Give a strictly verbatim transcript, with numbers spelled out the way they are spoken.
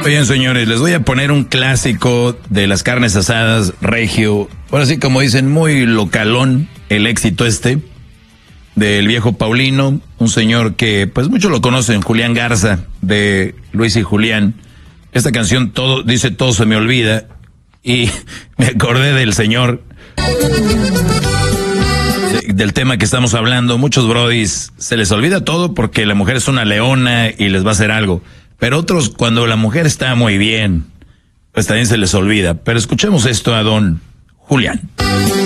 Oigan, señores, les voy a poner un clásico de las carnes asadas regio. Ahora sí, como dicen, muy localón el éxito este del viejo Paulino, un señor que pues muchos lo conocen, Julián Garza, de Luis y Julián. Esta canción todo dice todo se me olvida y me acordé del señor, de, del tema que estamos hablando. Muchos brodis se les olvida todo porque la mujer es una leona y les va a hacer algo. Pero otros, cuando la mujer está muy bien, pues también se les olvida. Pero escuchemos esto a don Julián.